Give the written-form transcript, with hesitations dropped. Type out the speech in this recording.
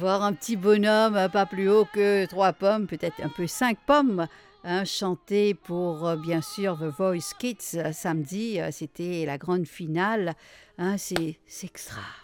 voir un petit bonhomme pas plus haut que 3 pommes, peut-être un peu 5 pommes, hein, chanter pour, bien sûr, The Voice Kids samedi. C'était la grande finale. Hein, c'est extra.